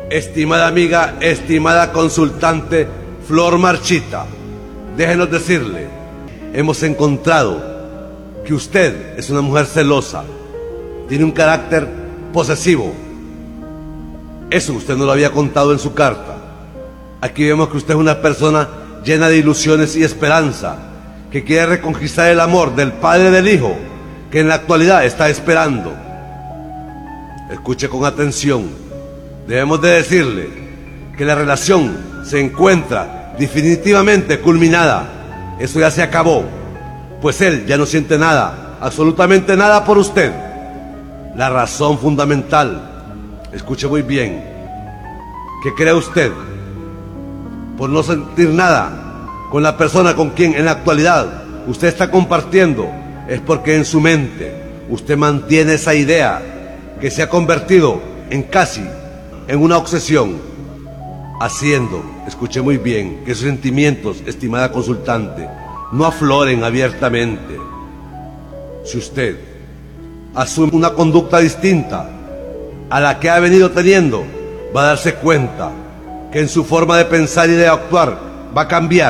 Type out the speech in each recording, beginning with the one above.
Estimada amiga, estimada consultante Flor Marchita, déjenos decirle, hemos encontrado que usted es una mujer celosa, tiene un carácter posesivo. Eso usted no lo había contado en su carta. Aquí vemos que usted es una persona llena de ilusiones y esperanza, que quiere reconquistar el amor del padre del hijo, que en la actualidad está esperando. Escuche con atención. Debemos de decirle que la relación se encuentra definitivamente culminada. Eso ya se acabó, pues él ya no siente nada, absolutamente nada por usted. La razón fundamental, escuche muy bien, que cree usted por no sentir nada con la persona con quien en la actualidad usted está compartiendo, es porque en su mente usted mantiene esa idea que se ha convertido en casi en una obsesión, haciendo, escuche muy bien, que sus sentimientos, estimada consultante, no afloren abiertamente. Si usted asume una conducta distinta a la que ha venido teniendo, va a darse cuenta que en su forma de pensar y de actuar va a cambiar.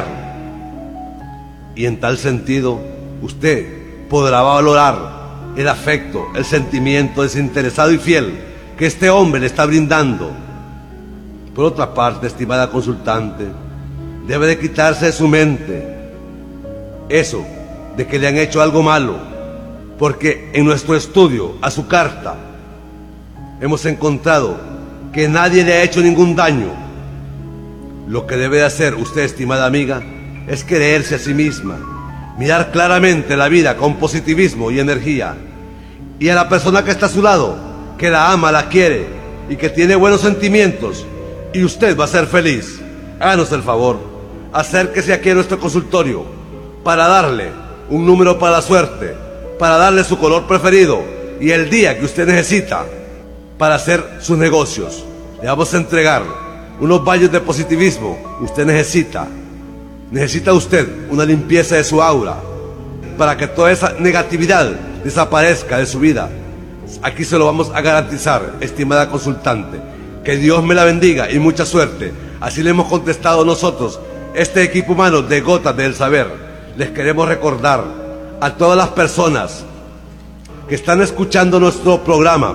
Y en tal sentido, usted podrá valorar el afecto, el sentimiento desinteresado y fiel que este hombre le está brindando. Por otra parte, estimada consultante, debe de quitarse de su mente eso de que le han hecho algo malo, porque en nuestro estudio a su carta hemos encontrado que nadie le ha hecho ningún daño. Lo que debe de hacer usted, estimada amiga, es creerse a sí misma, mirar claramente la vida con positivismo y energía, y a la persona que está a su lado, que la ama, la quiere y que tiene buenos sentimientos, y usted va a ser feliz. Háganos el favor, acérquese aquí a nuestro consultorio para darle un número para la suerte, para darle su color preferido y el día que usted necesita para hacer sus negocios. Le vamos a entregar unos baños de positivismo. Usted necesita usted una limpieza de su aura para que toda esa negatividad desaparezca de su vida. Aquí se lo vamos a garantizar, estimada consultante. Que Dios me la bendiga y mucha suerte. Así le hemos contestado nosotros, este equipo humano de Gotas del Saber. Les queremos recordar a todas las personas que están escuchando nuestro programa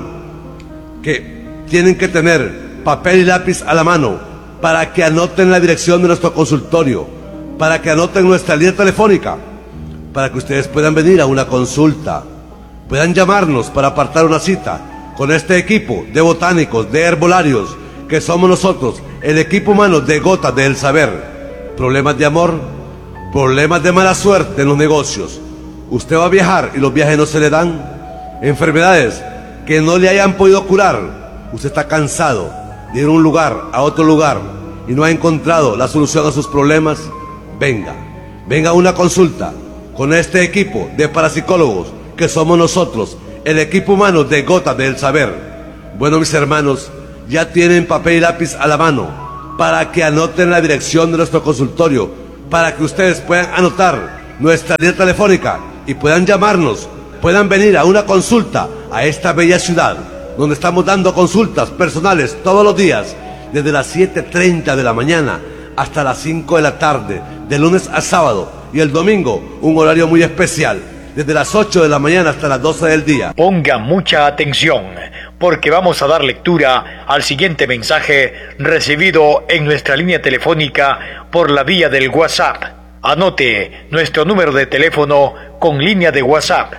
que tienen que tener papel y lápiz a la mano para que anoten la dirección de nuestro consultorio, para que anoten nuestra línea telefónica, para que ustedes puedan venir a una consulta, puedan llamarnos para apartar una cita con este equipo de botánicos, de herbolarios, que somos nosotros, el equipo humano de Gotas del Saber. Problemas de amor, problemas de mala suerte en los negocios. Usted va a viajar y los viajes no se le dan. Enfermedades que no le hayan podido curar. Usted está cansado de ir de un lugar a otro lugar y no ha encontrado la solución a sus problemas. Venga a una consulta con este equipo de parapsicólogos que somos nosotros, el equipo humano de Gotas del Saber. Bueno, mis hermanos, ya tienen papel y lápiz a la mano para que anoten la dirección de nuestro consultorio, para que ustedes puedan anotar nuestra línea telefónica y puedan llamarnos, puedan venir a una consulta a esta bella ciudad, donde estamos dando consultas personales todos los días, desde las 7:30 de la mañana hasta las 5 de la tarde, de lunes a sábado, y el domingo un horario muy especial, desde las 8 de la mañana hasta las 12 del día. Ponga mucha atención, porque vamos a dar lectura al siguiente mensaje recibido en nuestra línea telefónica por la vía del WhatsApp. Anote nuestro número de teléfono con línea de WhatsApp: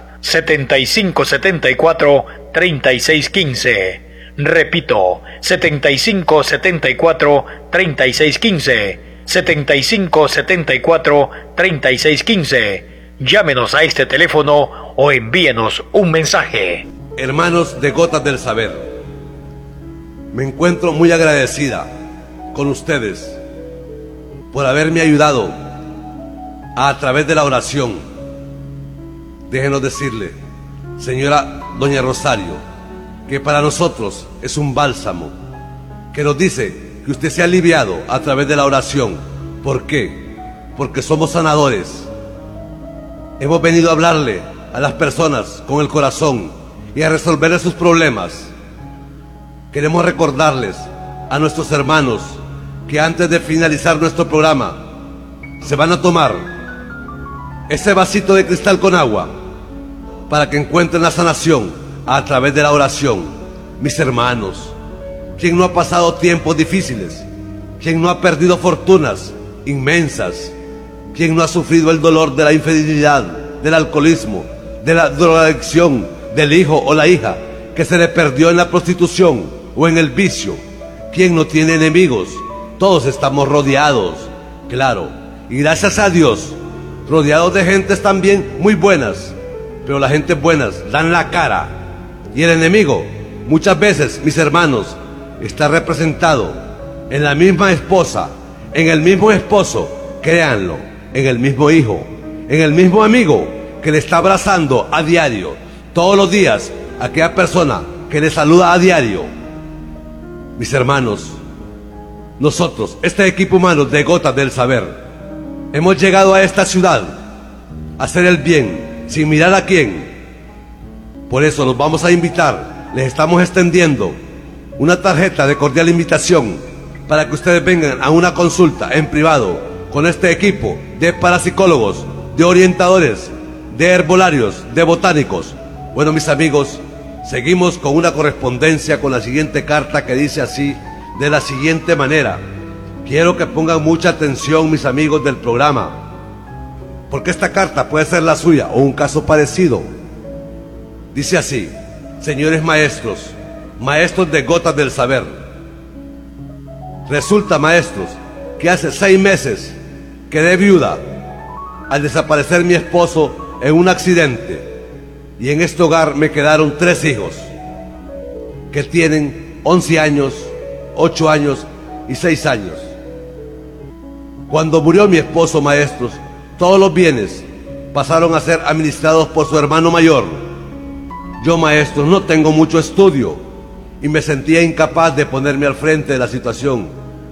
7574-3615. Repito, 7574-3615. 7574-3615. Llámenos a este teléfono o envíenos un mensaje. Hermanos de Gotas del Saber, me encuentro muy agradecida con ustedes por haberme ayudado a través de la oración. Déjenos decirle, señora doña Rosario, que para nosotros es un bálsamo, que nos dice que usted se ha aliviado a través de la oración. ¿Por qué? Porque somos sanadores. Hemos venido a hablarle a las personas con el corazón y a resolverles sus problemas. Queremos recordarles a nuestros hermanos que antes de finalizar nuestro programa se van a tomar ese vasito de cristal con agua para que encuentren la sanación a través de la oración. Mis hermanos, ¿quién no ha pasado tiempos difíciles? ¿Quién no ha perdido fortunas inmensas? ¿Quién no ha sufrido el dolor de la infidelidad, del alcoholismo, de la drogadicción, del hijo o la hija que se le perdió en la prostitución o en el vicio? ¿Quién no tiene enemigos? Todos estamos rodeados, claro, y gracias a Dios, rodeados de gentes también muy buenas, pero las gentes buenas dan la cara, y el enemigo, muchas veces, mis hermanos, está representado en la misma esposa, en el mismo esposo, créanlo, en el mismo hijo, en el mismo amigo que le está abrazando a diario, todos los días, a aquella persona que le saluda a diario. Mis hermanos, nosotros, este equipo humano de Gotas del Saber, hemos llegado a esta ciudad a hacer el bien, sin mirar a quién. Por eso los vamos a invitar, les estamos extendiendo una tarjeta de cordial invitación para que ustedes vengan a una consulta en privado con este equipo de parapsicólogos, de orientadores, de herbolarios, de botánicos. Bueno, mis amigos, seguimos con una correspondencia con la siguiente carta que dice así, de la siguiente manera. Quiero que pongan mucha atención, mis amigos del programa, porque esta carta puede ser la suya o un caso parecido. Dice así: señores maestros, maestros de Gotas del Saber, resulta, maestros, que hace 6 meses quedé viuda al desaparecer mi esposo en un accidente, y en este hogar me quedaron 3 hijos que tienen 11 años, 8 años y 6 años. Cuando murió mi esposo, maestros, todos los bienes pasaron a ser administrados por su hermano mayor. Yo, maestros, no tengo mucho estudio y me sentía incapaz de ponerme al frente de la situación.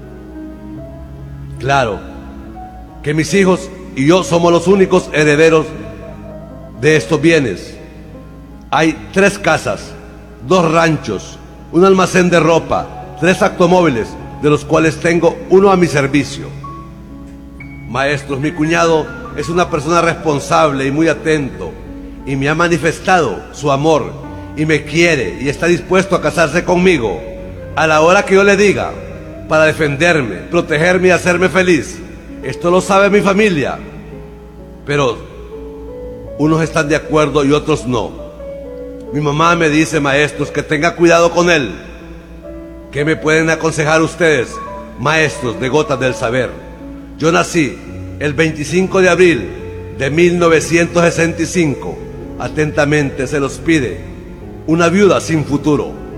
Claro que mis hijos y yo somos los únicos herederos de estos bienes. Hay 3 casas, 2 ranchos, un almacén de ropa, 3 automóviles, de los cuales tengo uno a mi servicio. Maestros, mi cuñado es una persona responsable y muy atento, y me ha manifestado su amor, y me quiere, y está dispuesto a casarse conmigo a la hora que yo le diga, para defenderme, protegerme y hacerme feliz. Esto lo sabe mi familia, pero unos están de acuerdo y otros no. Mi mamá me dice, maestros, que tenga cuidado con él. ¿Qué me pueden aconsejar ustedes, maestros de Gotas del Saber? Yo nací el 25 de abril de 1965. Atentamente se los pide una viuda sin futuro.